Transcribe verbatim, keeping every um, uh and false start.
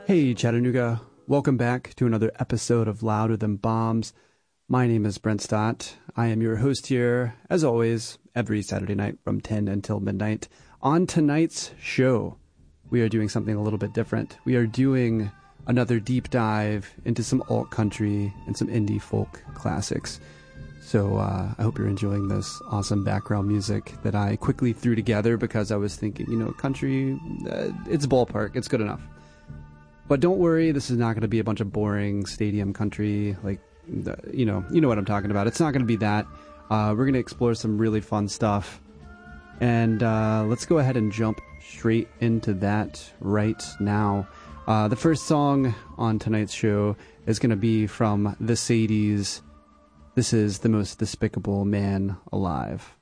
Hey Chattanooga, welcome back to another episode of Louder Than Bombs. My name is Brent Stott. I am your host here, as always, every Saturday night from ten until midnight. On tonight's show, we are doing something a little bit different. We are doing another deep dive into some alt country and some indie folk classics. So uh, I hope you're enjoying this awesome background music that I quickly threw together because I was thinking, you know, country, uh, it's ballpark, it's good enough. But don't worry, this is not going to be a bunch of boring stadium country, like, you know, you know what I'm talking about. It's not going to be that. Uh, we're going to explore some really fun stuff. And uh, let's go ahead and jump straight into that right now. Uh, the first song on tonight's show is going to be from the Sadies. This is The Most Despicable Man Alive.